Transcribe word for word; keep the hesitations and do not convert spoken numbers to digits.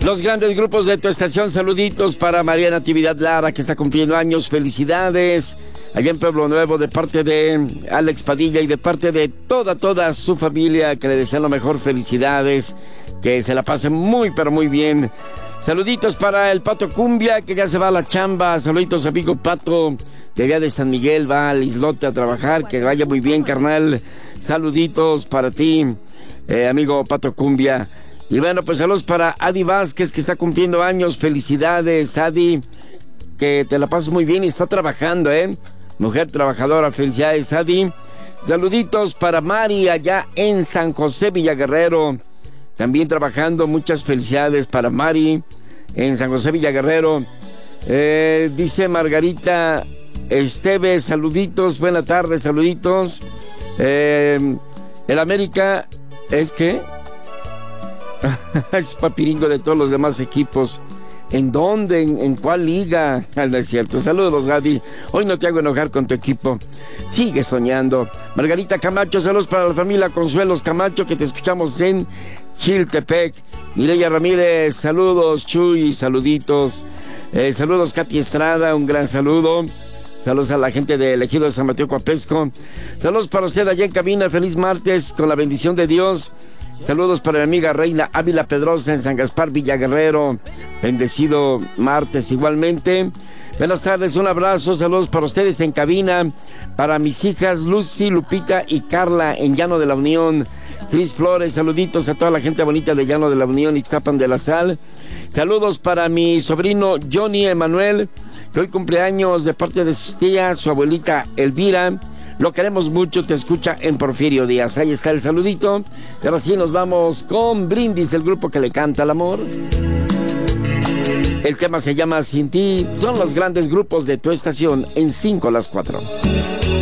Los grandes grupos de tu estación, saluditos para María Natividad Lara, que está cumpliendo años, felicidades, allá en Pueblo Nuevo, de parte de Alex Padilla y de parte de toda, toda su familia, que le desean lo mejor, felicidades, que se la pasen muy, pero muy bien. Saluditos para el Pato Cumbia, que ya se va a la chamba, saluditos amigo Pato, de allá de San Miguel, va al islote a trabajar, que vaya muy bien, carnal, saluditos para ti, eh, amigo Pato Cumbia. Y bueno, pues saludos para Adi Vázquez, que está cumpliendo años. Felicidades, Adi, que te la pases muy bien y está trabajando, ¿eh? Mujer trabajadora, felicidades, Adi. Saluditos para Mari, allá en San José Villaguerrero, también trabajando. Muchas felicidades para Mari, en San José Villaguerrero. Eh, dice Margarita Esteves, saluditos, buena tarde, saluditos. Eh, el América, ¿es que? Es papiringo de todos los demás equipos. ¿En dónde? ¿En, en cuál liga? Ah, no es cierto. Saludos, Gaby. Hoy no te hago enojar con tu equipo. Sigue soñando. Margarita Camacho, saludos para la familia Consuelos Camacho, que te escuchamos en Chiltepec. Mireya Ramírez, saludos. Chuy, saluditos. Eh, saludos, Katy Estrada, un gran saludo. Saludos a la gente de Ejido de San Mateo Coapesco. Saludos para usted allá en cabina. Feliz martes, con la bendición de Dios. Saludos para mi amiga Reina Ávila Pedrosa en San Gaspar Villaguerrero. Bendecido martes igualmente. Buenas tardes, un abrazo, saludos para ustedes en cabina. Para mis hijas Lucy, Lupita y Carla en Llano de la Unión. Cris Flores, saluditos a toda la gente bonita de Llano de la Unión, Ixtapan de la Sal. Saludos para mi sobrino Johnny Emanuel, que hoy cumpleaños, de parte de su tía, su abuelita Elvira. Lo queremos mucho, te escucha en Porfirio Díaz. Ahí está el saludito. Y ahora sí nos vamos con Brindis, el grupo que le canta al amor. El tema se llama Sin Ti. Son los grandes grupos de tu estación en cinco a las cuatro.